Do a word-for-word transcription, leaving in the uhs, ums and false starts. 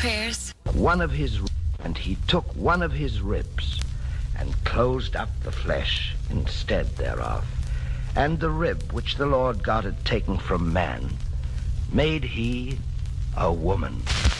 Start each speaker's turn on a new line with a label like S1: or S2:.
S1: prayers.
S2: One of his, and he took one of his ribs, and closed up the flesh instead thereof. And the rib which the Lord God had taken from man, made he a woman.